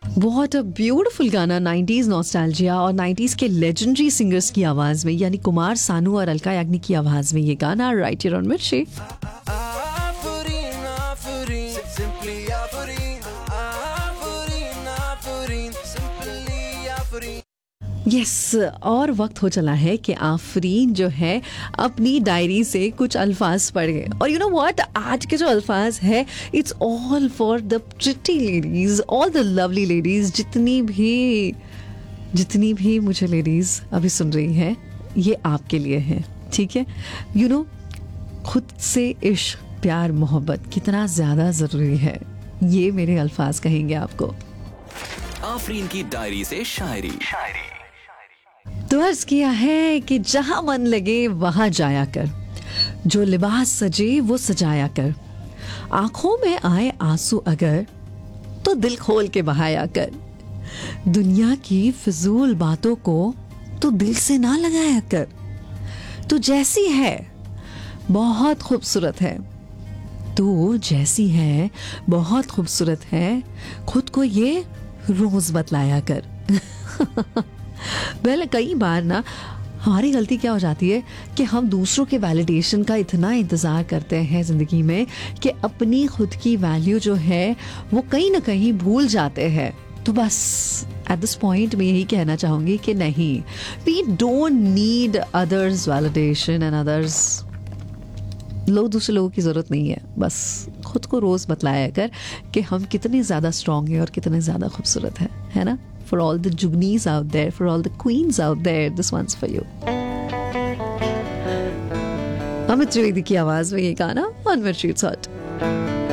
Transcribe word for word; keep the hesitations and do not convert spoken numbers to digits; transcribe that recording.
बहुत a beautiful गाना, nineties nostalgia और नाइंटीज़ के लेजेंडरी सिंगर्स की आवाज़ में, यानी कुमार सानू और अलका याग्निक की आवाज़ में ये गाना, राइट हियर ऑन मिर्ची। यस yes, और वक्त हो चला है कि आफरीन जो है अपनी डायरी से कुछ अल्फाज पढ़ गए। और यू नो व्हाट, आज के जो अल्फाज है it's all for the pretty ladies, all the lovely ladies, जितनी भी जितनी भी मुझे लेडीज अभी सुन रही हैं, ये आपके लिए है, ठीक है। यू नो, खुद से इश्क, प्यार, मोहब्बत कितना ज्यादा जरूरी है, ये मेरे अल्फाज कहेंगे आपको। आफरीन की डायरी से शायरी शायरी तो अर्ज किया है कि जहां मन लगे वहां जाया कर, जो लिबास सजे वो सजाया कर, आंखों में आए आंसू अगर तो दिल खोल के बहाया कर, दुनिया की फिजूल बातों को तो दिल से ना लगाया कर, तू जैसी है बहुत खूबसूरत है, तू जैसी है बहुत खूबसूरत है, खुद को ये रोज बतलाया कर। वेल well, कई बार ना हमारी गलती क्या हो जाती है कि हम दूसरों के वैलिडेशन का इतना इंतज़ार करते हैं ज़िंदगी में कि अपनी खुद की वैल्यू जो है वो कहीं ना कहीं भूल जाते हैं। तो बस एट दिस पॉइंट मैं यही कहना चाहूँगी कि नहीं, we don't need others validation and others, लोग दूसरे लोगों की ज़रूरत नहीं है। बस खुद को रोज़ बतलाया कर कि हम कितने ज़्यादा स्ट्रॉन्ग हैं और कितने ज़्यादा खूबसूरत हैं, है ना। For all the jugnees out there, for all the queens out there, this one's for you. Amit Trivedi की आवाज में ये गाना on Mirchi Hot।